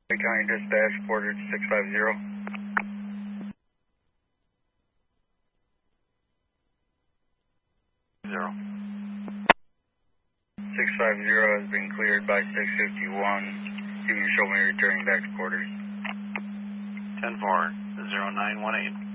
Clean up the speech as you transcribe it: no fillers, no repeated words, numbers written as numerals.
County Dispatch, Portage 650. 650 has been cleared by 651. You can show me returning back to Portage. 10-4, 0918.